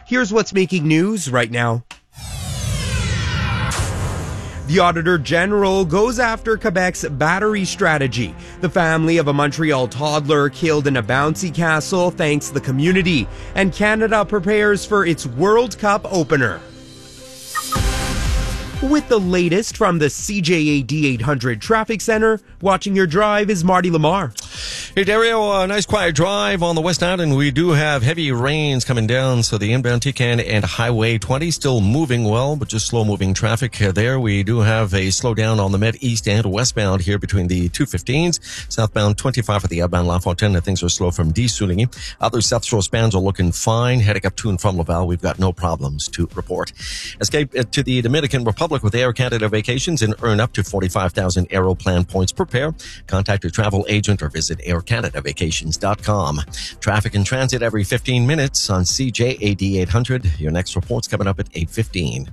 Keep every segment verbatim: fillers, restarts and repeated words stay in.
Here's what's making news right now. The Auditor General goes after Quebec's battery strategy. The family of a Montreal toddler killed in a bouncy castle thanks the community. And Canada prepares for its World Cup opener. With the latest from the C J A D eight hundred Traffic Center, watching your drive is Marty Lamar. Hey, Dario, a nice quiet drive on the West Island. We do have heavy rains coming down, so the inbound T C A N and Highway twenty still moving well, but just slow-moving traffic there. We do have a slowdown on the Met East and westbound here between the two fifteens. Southbound twenty-five for the outbound La Fontaine. Things are slow from D. Souligny. Other South Shore spans are looking fine. Heading up to and from Laval, we've got no problems to report. Escape to the Dominican Republic with Air Canada Vacations and earn up to forty-five thousand Aeroplan points per pair. Contact your travel agent or visit air canada vacations dot com. Traffic and transit every fifteen minutes on C J A D eight hundred. Your next report's coming up at eight fifteen.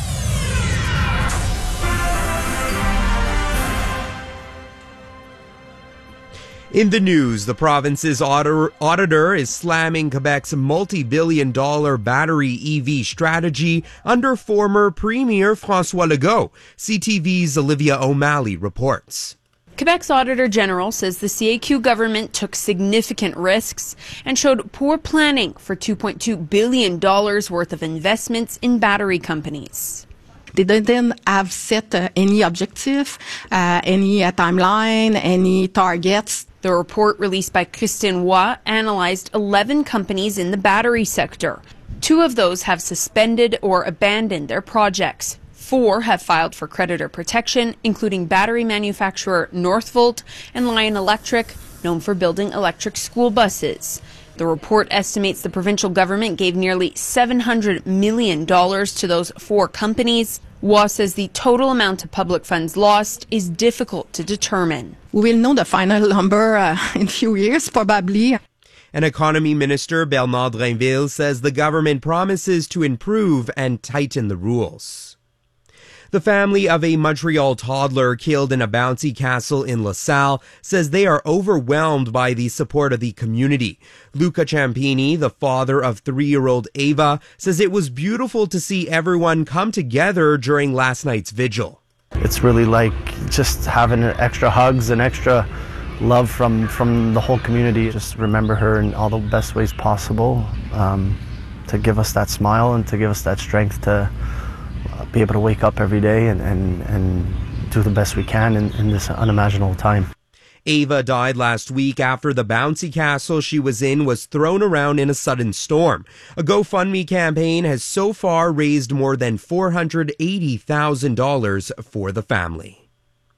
In the news, the province's auditor, auditor is slamming Quebec's multi-billion dollar battery E V strategy under former Premier François Legault. C T V's Olivia O'Malley reports. Quebec's Auditor General says the C A Q government took significant risks and showed poor planning for two point two billion dollars worth of investments in battery companies. They didn't have set uh, any objective, uh, any uh, timeline, any targets. The report released by Christine Roy analyzed eleven companies in the battery sector. Two of those have suspended or abandoned their projects. Four have filed for creditor protection, including battery manufacturer Northvolt and Lion Electric, known for building electric school buses. The report estimates the provincial government gave nearly seven hundred million dollars to those four companies. Roy says the total amount of public funds lost is difficult to determine. We will know the final number uh, in a few years, probably. An economy minister, Bernard Drainville, says the government promises to improve and tighten the rules. The family of a Montreal toddler killed in a bouncy castle in LaSalle says they are overwhelmed by the support of the community. Luca Ciampini, the father of three-year-old Ava, says it was beautiful to see everyone come together during last night's vigil. It's really like just having extra hugs and extra love from, from the whole community. Just remember her in all the best ways possible, um, to give us that smile and to give us that strength to be able to wake up every day and, and, and do the best we can in, in this unimaginable time. Ava died last week after the bouncy castle she was in was thrown around in a sudden storm. A GoFundMe campaign has so far raised more than four hundred eighty thousand dollars for the family.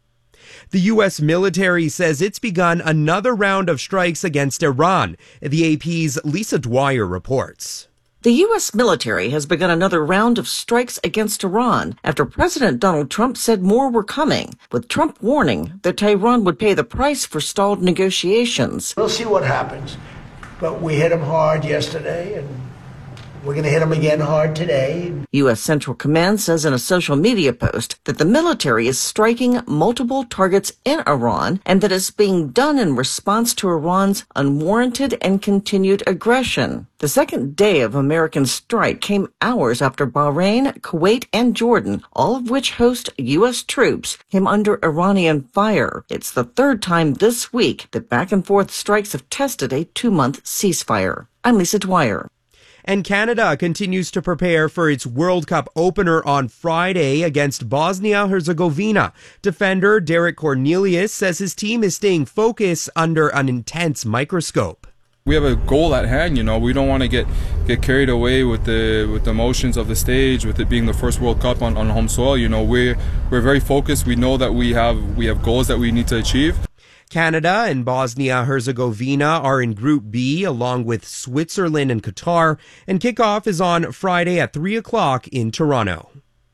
The U S military says it's begun another round of strikes against Iran. The A P's Lisa Dwyer reports. The U S military has begun another round of strikes against Iran after President Donald Trump said more were coming, with Trump warning that Tehran would pay the price for stalled negotiations. We'll see what happens, but we hit them hard yesterday, and we're going to hit them again hard today. U S Central Command says in a social media post that the military is striking multiple targets in Iran and that it's being done in response to Iran's unwarranted and continued aggression. The second day of American strike came hours after Bahrain, Kuwait, and Jordan, all of which host U S troops, came under Iranian fire. It's the third time this week that back-and-forth strikes have tested a two-month ceasefire. I'm Lisa Dwyer. And Canada continues to prepare for its World Cup opener on Friday against Bosnia-Herzegovina. Defender Derek Cornelius says his team is staying focused under an intense microscope. We have a goal at hand, you know. We don't want to get get carried away with the with the emotions of the stage, with it being the first World Cup on, on home soil. You know, we're we're very focused. We know that we have we have goals that we need to achieve. Canada and Bosnia-Herzegovina are in Group B along with Switzerland and Qatar, and kickoff is on Friday at three o'clock in Toronto.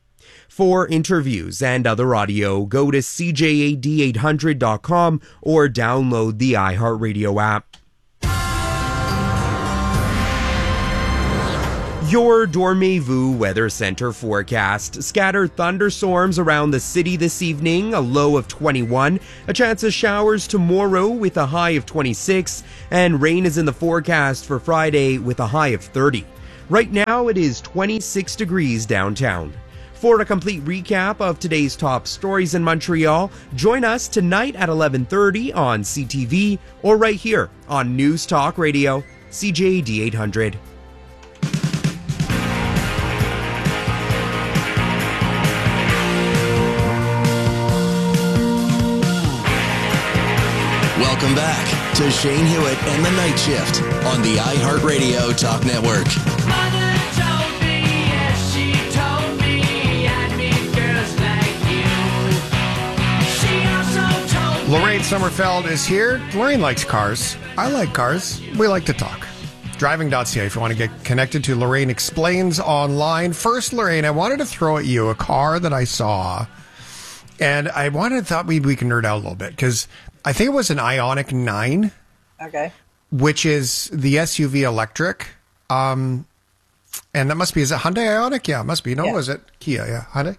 For interviews and other audio, go to C J A D eight hundred dot com or download the iHeartRadio app. Your Dormez-vous Weather Center forecast. Scattered thunderstorms around the city this evening, a low of twenty-one. A chance of showers tomorrow with a high of twenty-six. And rain is in the forecast for Friday with a high of thirty. Right now it is twenty-six degrees downtown. For a complete recap of today's top stories in Montreal, join us tonight at eleven thirty on C T V or right here on News Talk Radio, C J A D eight hundred. Welcome back to Shane Hewitt and the Night Shift on the iHeartRadio Talk Network. Lorraine Sommerfeld is here. Lorraine likes cars. I like cars. We like to talk. driving dot c a if you want to get connected to Lorraine Explains online. First, Lorraine, I wanted to throw at you a car that I saw, and I wanted thought maybe we can nerd out a little bit because I think it was an Ioniq nine. Okay. Which is the S U V electric. Um, and that must be, is it Hyundai Ioniq? Yeah, it must be. No, yeah. was it Kia? Yeah, Hyundai.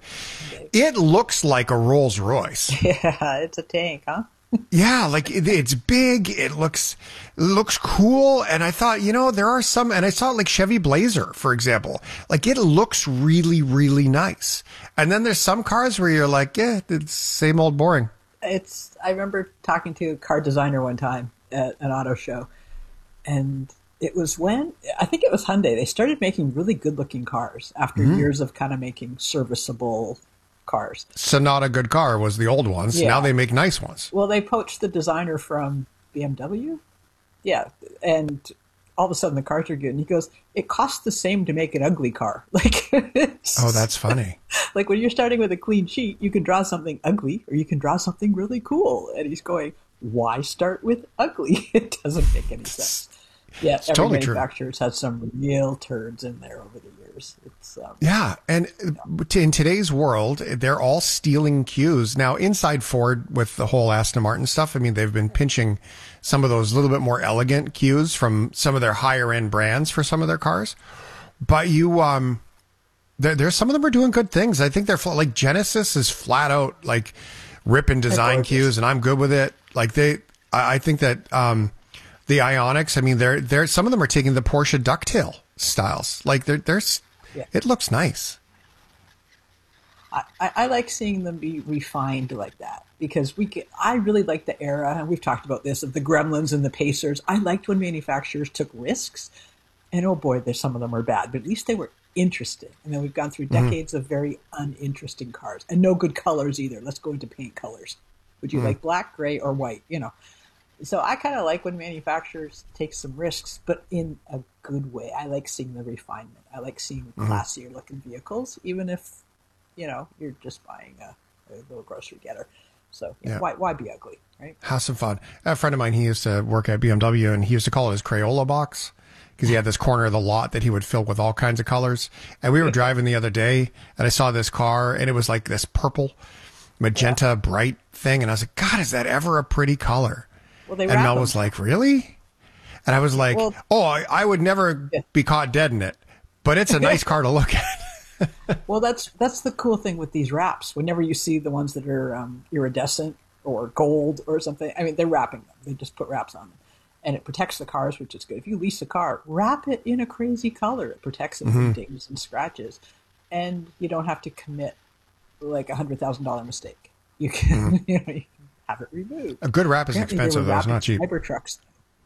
It looks like a Rolls Royce. Yeah, it's a tank, huh? Yeah, like it, it's big. It looks it looks cool. And I thought, you know, there are some, and I saw like Chevy Blazer, for example. Like it looks really, really nice. And then there's some cars where you're like, yeah, it's same old boring. It's. I remember talking to a car designer one time at an auto show, and it was when, I think it was Hyundai, they started making really good-looking cars after mm-hmm. years of kind of making serviceable cars. Sonata good car was the old ones. Yeah. Now they make nice ones. Well, they poached the designer from B M W. Yeah, and all of a sudden the cars are good. And he goes, it costs the same to make an ugly car. Like, oh, that's funny. Like when you're starting with a clean sheet, you can draw something ugly or you can draw something really cool. And he's going, why start with ugly? It doesn't make any sense. Yeah, it's every totally manufacturer's had some real turds in there over the years. It's um, yeah, and yeah. in today's world, they're all stealing cues. Now, inside Ford with the whole Aston Martin stuff, I mean, they've been pinching some of those little bit more elegant cues from some of their higher end brands for some of their cars. But you, um, there, there's some of them are doing good things. I think they're like Genesis is flat out like ripping design cues, and I'm good with it. Like they, I, I think that. Um, The Ioniqs, I mean, they're, they're, some of them are taking the Porsche ducktail styles. Like, they're, there's, yeah. It looks nice. I, I like seeing them be refined like that because we get, I really like the era, and we've talked about this, of the Gremlins and the Pacers. I liked when manufacturers took risks, and oh boy, there's some of them are bad, but at least they were interesting. And then we've gone through decades mm-hmm. of very uninteresting cars, and no good colors either. Let's go into paint colors. Would you mm-hmm. like black, gray, or white? You know. So I kind of like when manufacturers take some risks, but in a good way. I like seeing the refinement. I like seeing classier looking vehicles, even if, you know, you're just buying a, a little grocery getter. So yeah, yeah. why why be ugly, right? Have some fun. A friend of mine, he used to work at B M W, and he used to call it his Crayola box because he had this corner of the lot that he would fill with all kinds of colors. And we were driving the other day, and I saw this car, and it was like this purple, magenta, yeah. bright thing. And I was like, God, is that ever a pretty color? Well, they and Mel them. was like, really? And I was like, well, oh, I, I would never yeah. be caught dead in it, but it's a nice car to look at. Well, that's that's the cool thing with these wraps. Whenever you see the ones that are um, iridescent or gold or something, I mean, they're wrapping them. They just put wraps on them. And it protects the cars, which is good. If you lease a car, wrap it in a crazy color. It protects it from mm-hmm. dings and scratches. And you don't have to commit like a one hundred thousand dollars mistake. You can, mm-hmm. you know, you have it removed. A good wrap is Apparently expensive, though. It's not cheap. Cybertrucks.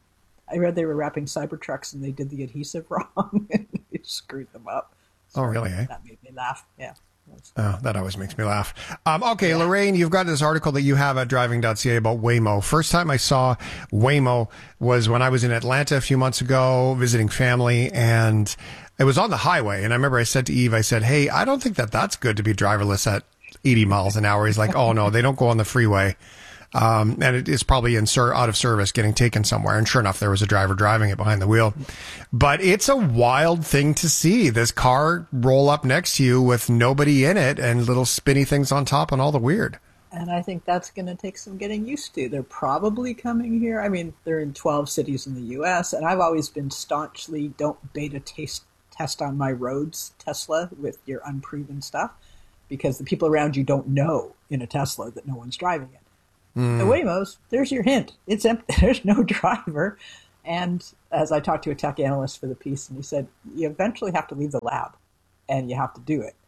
I read they were wrapping Cybertrucks and they did the adhesive wrong and it screwed them up. So oh, really? Eh? That made me laugh. Yeah. Oh, that always makes me laugh. Um, okay, yeah. Lorraine, you've got this article that you have at driving dot c a about Waymo. First time I saw Waymo was when I was in Atlanta a few months ago visiting family, and it was on the highway. And I remember I said to Eve, I said, hey, I don't think that that's good to be driverless at eighty miles an hour. He's like, oh, no, they don't go on the freeway. Um, and it is probably in ser- out of service, getting taken somewhere. And sure enough, there was a driver driving it behind the wheel. But it's a wild thing to see this car roll up next to you with nobody in it and little spinny things on top and all the weird. And I think that's going to take some getting used to. They're probably coming here. I mean, they're in twelve cities in the U S, and I've always been staunchly don't beta taste, test on my roads Tesla with your unproven stuff, because the people around you don't know in a Tesla that no one's driving it. Mm. The Waymos, there's your hint. It's empty. There's no driver. And as I talked to a tech analyst for the piece, and he said, you eventually have to leave the lab and you have to do it.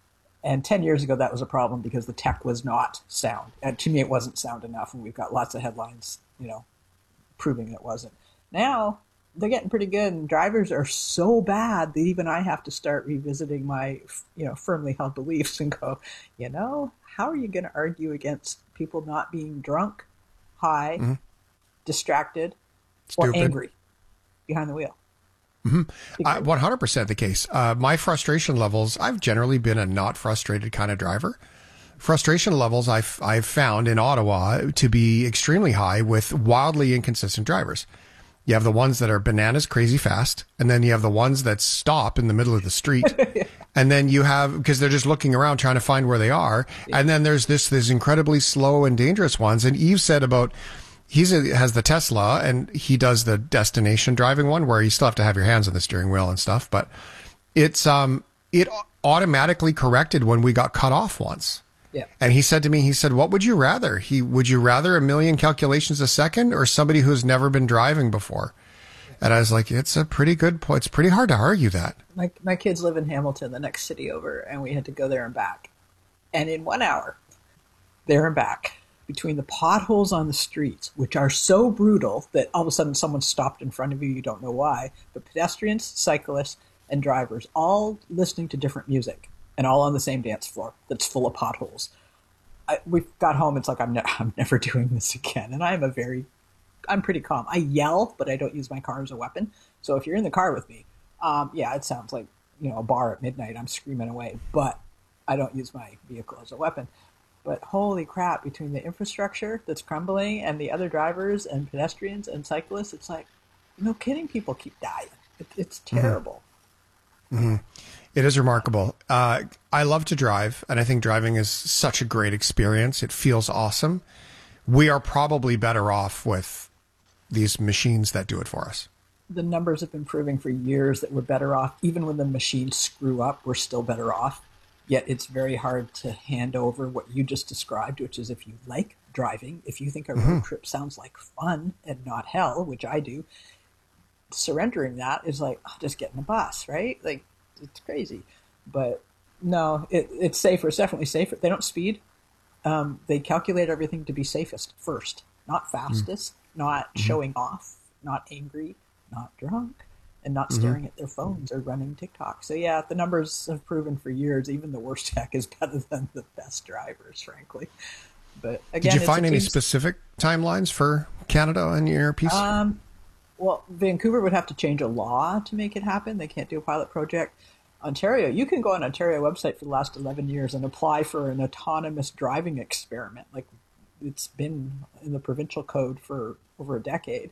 And ten years ago, that was a problem because the tech was not sound. And to me, it wasn't sound enough. And we've got lots of headlines, you know, proving it wasn't. Now, they're getting pretty good, and drivers are so bad that even I have to start revisiting my, you know, firmly held beliefs and go, you know, how are you going to argue against people not being drunk, high, mm-hmm. distracted, Stupid. or angry behind the wheel? Mm-hmm. Uh, one hundred percent the case. Uh, my frustration levels, I've generally been a not frustrated kind of driver. Frustration levels I've, I've found in Ottawa to be extremely high with wildly inconsistent drivers. You have the ones that are bananas crazy fast, and then you have the ones that stop in the middle of the street. And then you have, because they're just looking around trying to find where they are. Yeah. And then there's this, this incredibly slow and dangerous ones. And Yves said about, he's a, has the Tesla, and he does the destination driving one where you still have to have your hands on the steering wheel and stuff. But it's, um, it automatically corrected when we got cut off once. Yeah. And he said to me, he said, what would you rather? He, would you rather a million calculations a second or somebody who's never been driving before? And I was like, it's a pretty good point. It's pretty hard to argue that. My, my kids live in Hamilton, the next city over, and we had to go there and back. And in one hour, there and back, between the potholes on the streets, which are so brutal that all of a sudden someone stopped in front of you, you don't know why, but pedestrians, cyclists, and drivers all listening to different music. And all on the same dance floor that's full of potholes. I, we got home. It's like, I'm, ne- I'm never doing this again. And I'm a very, I'm pretty calm. I yell, but I don't use my car as a weapon. So if you're in the car with me, um, yeah, it sounds like, you know, a bar at midnight. I'm screaming away, but I don't use my vehicle as a weapon. But holy crap, between the infrastructure that's crumbling and the other drivers and pedestrians and cyclists, it's like, no kidding, people keep dying. It, it's terrible. Mm-hmm. Mm-hmm. It is remarkable. Uh, I love to drive, and I think driving is such a great experience. It feels awesome. We are probably better off with these machines that do it for us. The numbers have been proving for years that we're better off. Even when the machines screw up, we're still better off. Yet it's very hard to hand over what you just described, which is if you like driving, if you think a road mm-hmm. trip sounds like fun and not hell, which I do, surrendering that is like, oh, just get in a bus, right? Like, it's crazy, but no, it, it's safer. It's definitely safer. They don't speed. Um, they calculate everything to be safest first, not fastest, mm. not mm-hmm. showing off, not angry, not drunk, and not mm-hmm. staring at their phones or running TikTok. So yeah, the numbers have proven for years, even the worst tech is better than the best drivers, frankly. But again, did you find any specific timelines for Canada in your piece? Um, well, Vancouver would have to change a law to make it happen. They can't do a pilot project. Ontario, you can go on Ontario website for the last eleven years and apply for an autonomous driving experiment. Like, it's been in the provincial code for over a decade.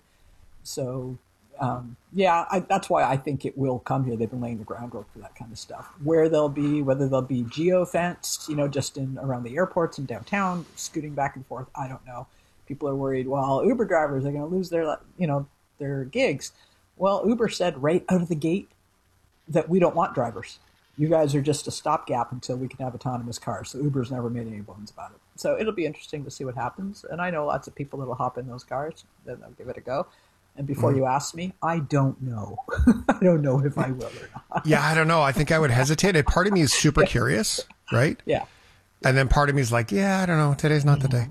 So, um, yeah, I, that's why I think it will come here. They've been laying the groundwork for that kind of stuff. Where they'll be, whether they'll be geo-fenced, you know, just in around the airports and downtown, scooting back and forth, I don't know. People are worried, well, Uber drivers are going to lose their, you know, their gigs. Well, Uber said right out of the gate that we don't want drivers. You guys are just a stopgap until we can have autonomous cars. So Uber's never made any bones about it. So it'll be interesting to see what happens. And I know lots of people that'll hop in those cars, then they'll give it a go. And before mm. you ask me, I don't know. I don't know if I will or not. Yeah, I don't know. I think I would hesitate. A part of me is super curious, right? Yeah. And then part of me is like, yeah, I don't know. Today's not the day.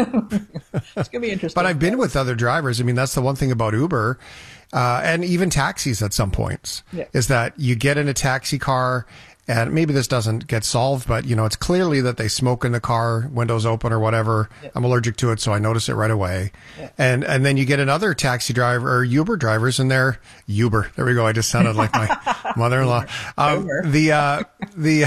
It's going to be interesting. But I've been with other drivers. I mean, that's the one thing about Uber uh, and even taxis at some points yeah. is that you get in a taxi car and maybe this doesn't get solved, but, you know, it's clearly that they smoke in the car, windows open or whatever. Yeah. I'm allergic to it, so I notice it right away. Yeah. And and then you get another taxi driver or Uber drivers and they're Uber. There we go. I just sounded like my mother-in-law. Um, the, uh, the,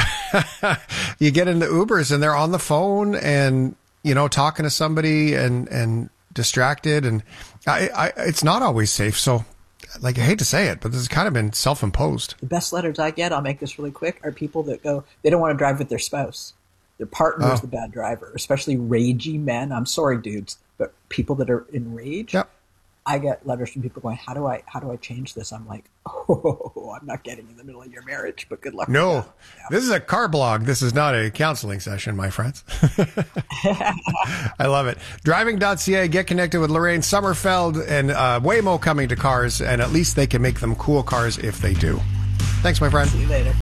you get into Ubers and they're on the phone and, you know, talking to somebody and, and distracted. And I, I, it's not always safe. So, like, I hate to say it, but this has kind of been self-imposed. The best letters I get, I'll make this really quick, are people that go, they don't want to drive with their spouse. Their partner is oh. the bad driver, especially ragey men. I'm sorry, dudes, but people that are enraged. Yep. I I get letters from people going, how do I, how do I change this? I'm like, oh, I'm not getting in the middle of your marriage, but good luck. No, with that. Yeah. This is a car blog. This is not a counseling session, my friends. I love it. Driving dot c a, get connected with Lorraine Sommerfeld and uh, Waymo coming to cars, and at least they can make them cool cars if they do. Thanks, my friend. See you later.